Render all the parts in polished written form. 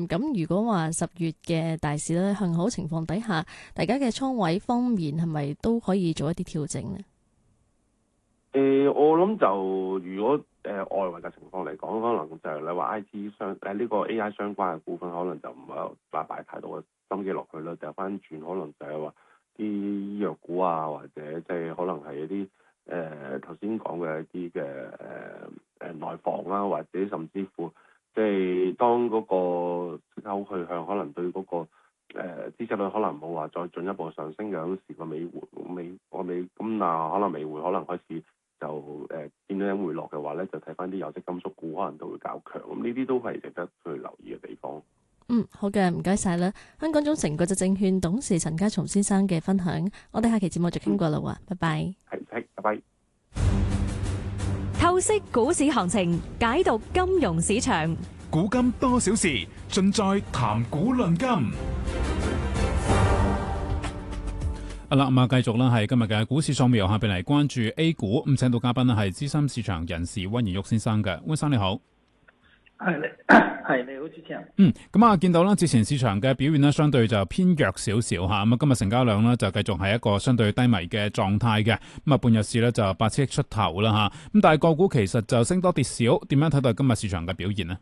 咁如果話10月嘅大市咧向好情況底下，大家嘅倉位方面係咪都可以做一啲調整呢？ 我諗就如果外圍嘅情況嚟講，可能就係你話 IT 呢個 AI 相關嘅股份，可能就唔係話擺太多嘅心機落去啦，掉翻轉可能就係話啲醫藥股啊，或者即係可能係一啲頭先講嘅一啲嘅內房啊，或者甚至乎即係當嗰個息口去向，可能對嗰個孳息率可能冇話再進一步上升嘅嗰時個美金啊，可能美匯可能開始就見到有回落嘅話咧，就睇翻啲有色金屬股可能都會較強，咁呢啲都係值得去留意嘅地方。 好嘅，唔該晒啦。香港中誠國際證券董事陳家松先生嘅分享，我哋下期節目就傾過啦喎，拜拜。 係，拜拜。 透析股市行情，解讀金融市場， 古今多少事，盡在談股論金。好啦，咁啊，繼續啦，係今日嘅股市掃描，下邊嚟關注 A 股。咁請到嘉賓呢係資深市場人士溫賢旭先生嘅，溫生你好。 係你好，主持人。 咁啊，見到啦，之前市場嘅表現呢，相對就偏弱少少吓。咁啊，今日成交量呢，就繼續係一個相對低迷嘅狀態嘅。咁啊，半日市呢，就8000億出頭啦吓。咁但係個股其實就升多跌少，點樣睇到今日市場嘅表現呢？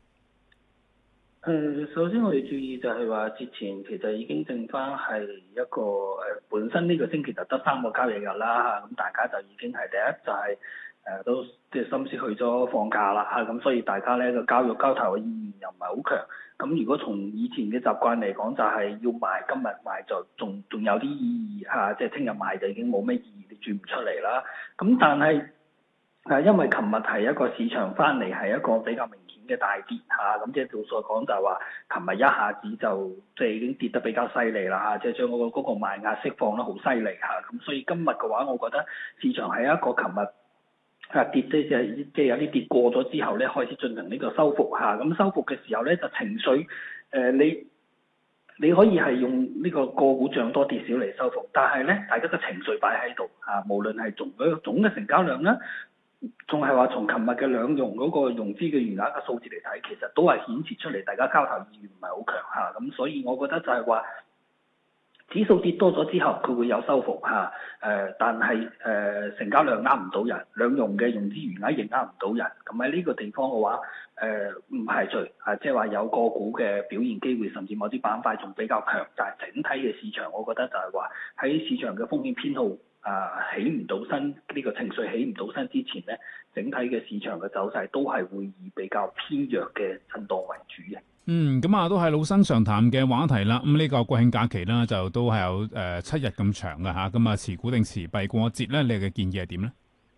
首先我哋注意就係話，之前其實已經剩翻係一個本身呢個星期就得3個交易日啦嚇，咁大家就已經係第一就係都即係心思去咗放假啦嚇，咁所以大家咧個交投嘅意願又唔係好強。咁如果從以前嘅習慣嚟講，就係要賣今日賣就仲有啲意義嚇，即係聽日賣就已經冇咩意義，你轉唔出嚟啦。咁但係因為琴日係一個市場翻嚟係一個比較明顯嘅大跌嚇，咁即係照所講就係話，琴日一下子就即係已經跌得比較犀利啦嚇，即係將嗰個賣壓釋放得好犀利嚇，咁所以今日嘅話，我覺得市場係一個琴日跌即係有啲跌過咗之後咧，開始進行呢個收復嚇，咁收復嘅時候咧就情緒你可以係用呢個股漲多跌少嚟收復，但係咧大家嘅情緒擺喺度嚇，無論係從嗰個總嘅成交量啦。仲係話從琴日嘅兩融嗰個融資嘅餘額嘅數字嚟睇，其實都係顯示出嚟大家交投意願唔係好強嚇，咁所以我覺得就係話指數跌多咗之後，佢會有收復嚇，但係成交量呃唔到人，兩融嘅融資餘額亦呃唔到人，咁喺呢個地方嘅話，唔排除即係話有個股嘅表現機會，甚至某啲板塊仲比較強，但係整體嘅市場，我覺得就係話喺市場嘅風險偏好。起唔到身呢個情緒起唔到身之前咧，整體嘅市場嘅走勢都係會以比較偏弱嘅震盪為主嘅。 咁啊，都係老生常談嘅話題啦。咁呢個國慶假期啦，就都係有7日咁長嘅吓。咁啊，持股定持幣過節咧？你嘅建議係點咧？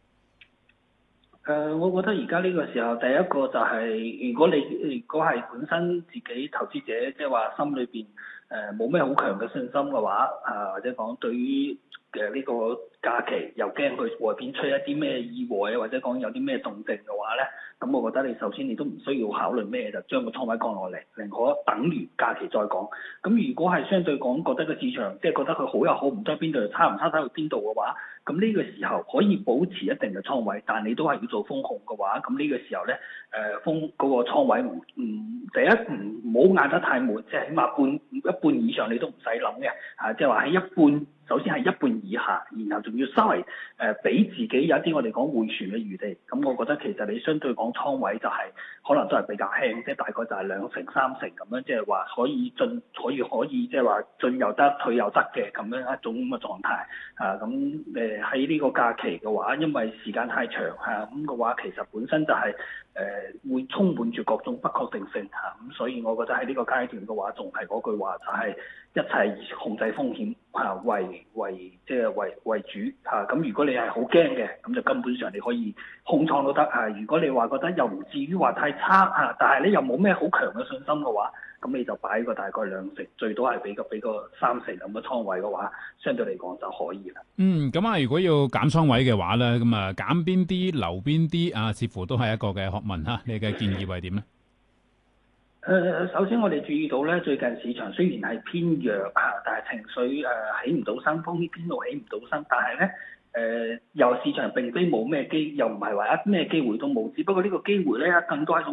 我覺得而家呢個時候，第一個就係如果係本身自己投資者，即係話心裏邊冇咩好強嘅信心嘅話，或者講對於呢個假期又驚佢外邊出一啲咩意外，或者講有啲咩動靜嘅話咧，咁我覺得你首先你都唔需要考慮咩，就將個倉位降落嚟，寧可等完假期再講。咁如果係相對講覺得個市場即係覺得佢好又好，唔知邊度差唔差到邊度嘅話，咁呢個時候可以保持一定嘅倉位，但你都係要做風控嘅話，咁呢個時候咧嗰個倉位第一唔好壓得太滿，即係起碼一半以上你都唔使諗嘅，即係話喺一半。首先係一半以下，然後仲要稍微俾自己有一啲我哋講回旋嘅餘地。咁我覺得其實你相對講倉位就係、可能都係比較輕，即係大概就係2成3成咁樣，即係話可以即係話進又得退又得嘅咁樣一種咁嘅狀態。咁喺呢個假期嘅話，因為時間太長咁嘅話，其實本身就係、會充滿住各種不確定性咁所以我覺得喺呢個階段嘅話，仲係嗰句話就係一切以控制風險為主咁如果你係好驚嘅，咁就根本上你可以空倉都得如果你話覺得又唔至於話太差但係你又冇咩好強嘅信心嘅話，咁你就擺個大概2成，最多係俾個3成咁嘅倉位嘅話，相對嚟講就可以啦。 咁啊，如果要減倉位嘅話咧，咁啊減邊啲留邊啲似乎都係一個嘅學問吓。你嘅建議係點咧？ 首先我哋注意到咧，最近市場雖然係偏弱但係情緒起唔到身，風險偏好起唔到身，但係咧又市場並非冇咩又唔係話咩機會都冇，只不過呢個機會咧更多係一種